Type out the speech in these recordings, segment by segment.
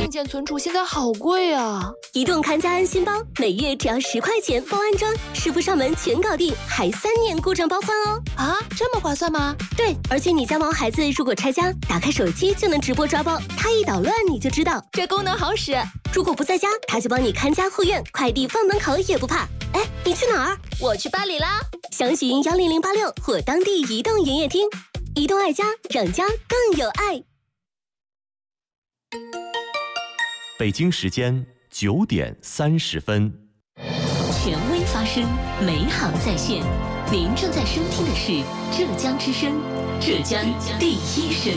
硬件存储现在好贵啊！ 移动看家安心包，每月只要10块钱包安装，师傅上门全搞定，还3年故障包换哦！ 啊，这么划算吗？ 对，而且你家毛孩子如果拆家，打开手机就能直播抓包，他一捣乱你就知道， 这功能好使。 如果不在家，他就帮你看家护院，快递放门口也不怕。哎，你去哪儿？ 我去巴黎啦！ 详询10086或当地移动营业厅。移动爱家，让家更有爱。 北京时间9点30分。 权威发声，美好在线。您正在收听的是浙江之声，浙江第一声。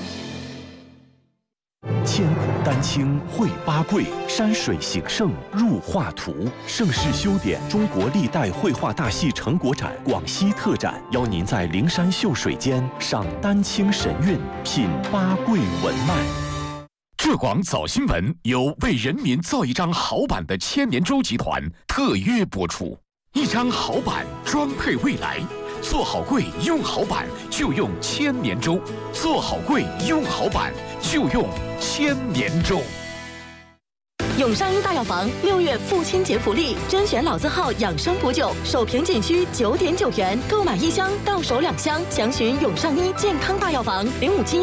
千古丹青绘八桂，山水形胜入画图。盛世修典中国历代绘画大戏成果展广西特展，邀您在灵山秀水间赏丹青神韵，品八桂文脉。 浙广早新闻由为人民造一张好版的千年舟集团特约播出。一张好版，装配未来。做好柜用好版就用千年舟，做好柜用好版就用千年舟。 永上一大药房6月父亲节福利，甄选老字号养生补酒，首瓶仅需9.9元，购买1箱到手2箱。详询永上一健康大药房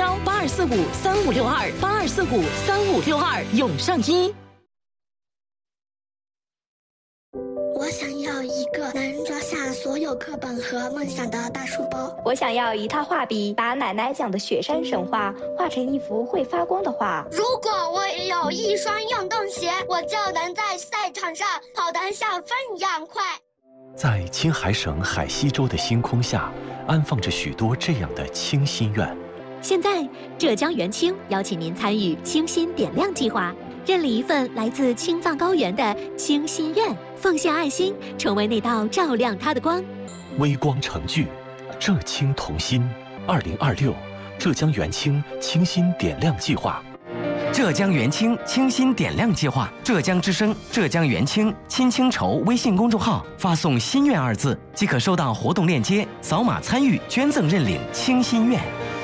05718245356282453562永上一。 我想要一个能装下所有课本和梦想的大书包。 我想要一套画笔，把奶奶讲的雪山神话画成一幅会发光的画。 如果我也有一双运动鞋，我就能在赛场上跑得像风一样快。 在青海省海西州的星空下，安放着许多这样的清心愿。 现在，浙江元清邀请您参与清心点亮计划，认领一份来自青藏高原的清心愿，奉献爱心，成为那道照亮它的光。 微光成炬，浙青同心。2026浙江元清清心点亮计划。 浙江元清清心点亮计划，浙江之声、浙江元清亲清筹微信公众号发送“心愿”2字，即可收到活动链接，扫码参与捐赠认领清心愿。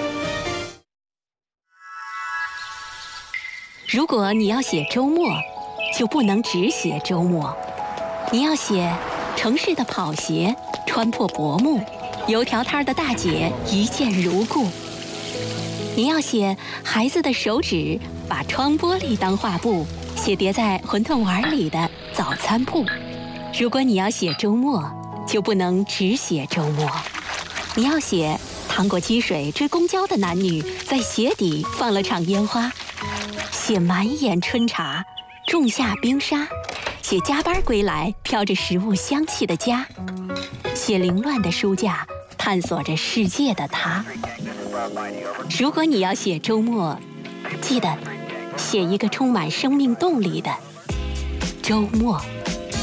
如果你要写周末，就不能只写周末。你要写城市的跑鞋穿破薄幕，油条摊的大姐一见如故。你要写孩子的手指把窗玻璃当画布，写叠在馄饨碗里的早餐铺。如果你要写周末，就不能只写周末。你要写趟过积水追公交的男女在鞋底放了场烟花，写满眼春茶仲夏冰沙，写加班归来飘着食物香气的家，写凌乱的书架探索着世界的他。如果你要写周末，记得写一个充满生命动力的周末。